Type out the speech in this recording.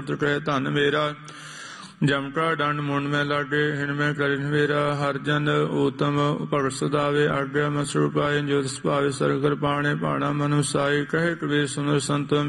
ਕਹੇ ਧਨ ਮੇਰਾ ਜਮ ਕਾ ਡੰਡ ਮੁੰਡ ਮੈਂ ਲਾਗੇ ਹਿਨ ਮੈਂ ਕਰਿਨ ਮੇਰਾ ਹਰ ਜਨ ਊਤਮ ਭਗਤ ਸਦਾਵੇ ਆਗਿਆ ਮਸਰੂ ਪਾਏ ਜੋ ਤਿਸ ਭਾਵੇ ਸਰਗਰ ਪਾਣੇ ਭਾਣਾ ਮਨੁ ਸਾਈ ਕਹੇ ਕਬੀਰ ਸੁਨਰ ਸੰਤ